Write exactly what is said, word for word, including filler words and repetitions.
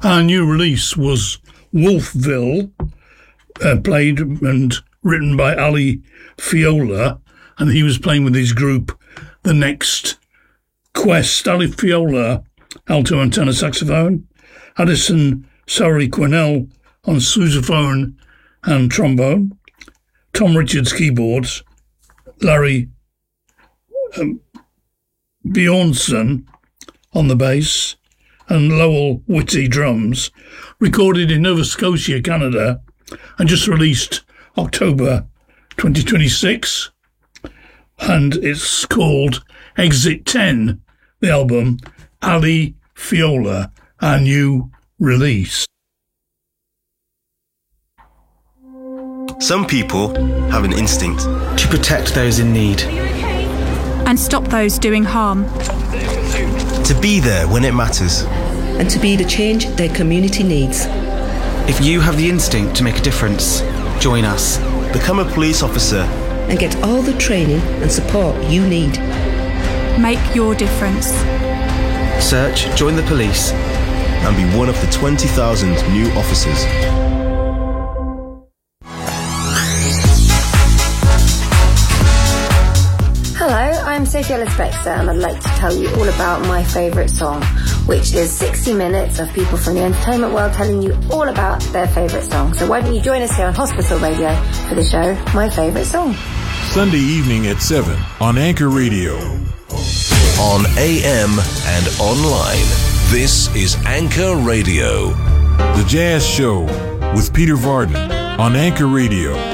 Our new release was Wolfville, uh, played and written by Ali Fiola, and he was playing with his group The Next Quest. Ali Fiola, alto and tenor saxophone, Addison Surrey Quinnell on sousaphone and trombone, Tom Richards keyboards, Larry um, Bjornsson on the bass, and Lowell Whitty drums, recorded in Nova Scotia, Canada, and just released October twenty twenty-six. And it's called Exit ten, the album, Ali Fiola, our new release. Some people have an instinct to protect those in need and stop those doing harm. To be there when it matters. And to be the change their community needs. If you have the instinct to make a difference, join us. Become a police officer. And get all the training and support you need. Make your difference. Search Join the Police. And be one of the twenty thousand new officers. Hello, I'm Sophie Ellis-Bextor, and I'd like to tell you all about my favourite song, which is sixty minutes of people from the entertainment world telling you all about their favourite song. So why don't you join us here on Hospital Radio for the show, My Favourite Song. Sunday evening at seven on Anchor Radio. On A M and online, this is Anchor Radio. The Jazz Show with Peter Varden on Anchor Radio.